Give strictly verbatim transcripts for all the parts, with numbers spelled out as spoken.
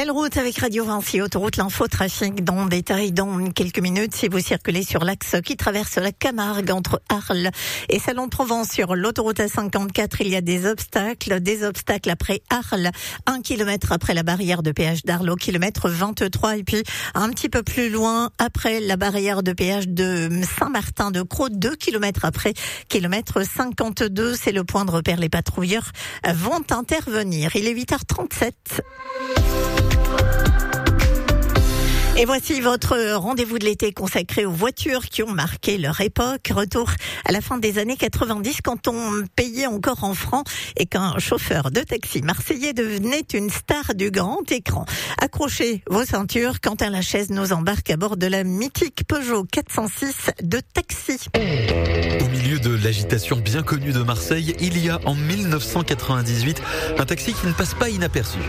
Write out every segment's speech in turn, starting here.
Belle route avec Radio Vinci, autoroute l'info trafic dans détail dans quelques minutes. Si vous circulez sur l'axe qui traverse la Camargue entre Arles et Salon-de-Provence sur l'autoroute A cinquante-quatre, il y a des obstacles, des obstacles après Arles, un kilomètre après la barrière de péage d'Arles au kilomètre vingt-trois, et puis un petit peu plus loin après la barrière de péage de Saint-Martin-de-Crau, deux kilomètres après, kilomètre cinquante-deux, c'est le point de repère. Les patrouilleurs vont intervenir. Il est huit heures trente-sept. Et voici votre rendez-vous de l'été consacré aux voitures qui ont marqué leur époque. Retour à la fin des années quatre-vingt-dix, quand on payait encore en francs et qu'un chauffeur de taxi marseillais devenait une star du grand écran. Accrochez vos ceintures, Quentin Lachaise nous embarque à bord de la mythique Peugeot quatre cent six de taxi. Au milieu de l'agitation bien connue de Marseille, il y a en mille neuf cent quatre-vingt-dix-huit un taxi qui ne passe pas inaperçu.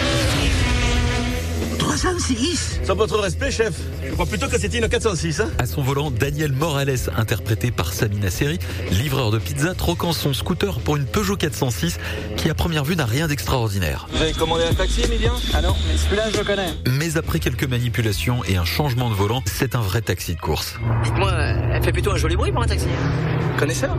trois cent six. Sans votre respect, chef, je crois plutôt que c'était une quatre cent six. Hein. À son volant, Daniel Morales, interprété par Samina Seri, livreur de pizza, troquant son scooter pour une Peugeot quatre cent six qui, à première vue, n'a rien d'extraordinaire. Vous avez commandé un taxi, Emilien ? Ah non, mais celui-là, je le connais. Mais après quelques manipulations et un changement de volant, c'est un vrai taxi de course. Dites-moi, elle fait plutôt un joli bruit pour un taxi. Connaisseur ?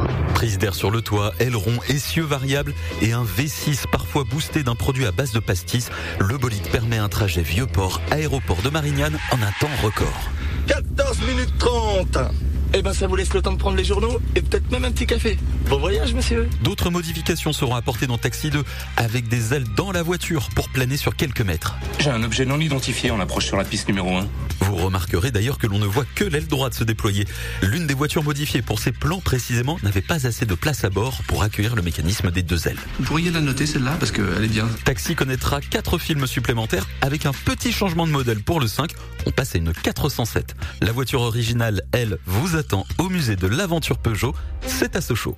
Prise d'air sur le toit, aileron, essieux variables et un V six parfois boosté d'un produit à base de pastis, le bolide permet un trajet Vieux-Port, aéroport de Marignane en un temps record. quatorze minutes trente. Eh ben, ça vous laisse le temps de prendre les journaux et peut-être même un petit café. Bon voyage, monsieur. D'autres modifications seront apportées dans Taxi deux, avec des ailes dans la voiture pour planer sur quelques mètres. J'ai un objet non identifié en approche sur la piste numéro un. Vous remarquerez d'ailleurs que l'on ne voit que l'aile droite se déployer. L'une des voitures modifiées pour ces plans précisément n'avait pas assez de place à bord pour accueillir le mécanisme des deux ailes. Vous pourriez la noter celle-là parce qu'elle est bien. Taxi connaîtra quatre films supplémentaires avec un petit changement de modèle pour le cinq. On passe à une quatre cent sept. La voiture originale, elle, vous attend au musée de l'aventure Peugeot. C'est à Sochaux.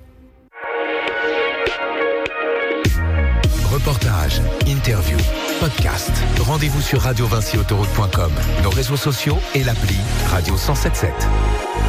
Reportage, interview, podcast. Rendez-vous sur radio vinci autoroute point com, nos réseaux sociaux et l'appli Radio cent soixante-dix-sept.